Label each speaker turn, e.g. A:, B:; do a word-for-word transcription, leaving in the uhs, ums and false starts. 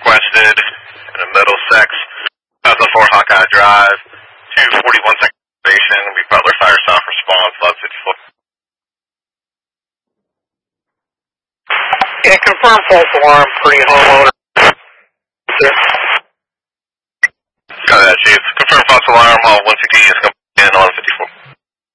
A: requested in a Middlesex, two thousand four Hawkeye Drive, two forty-one second station, we Butler Fire South response, eleven fifty-four.
B: Yeah, confirm false alarm for your homeowner. Sir.
A: Got that, Chief. Confirm false alarm, all one sixty is coming in, eleven fifty-four.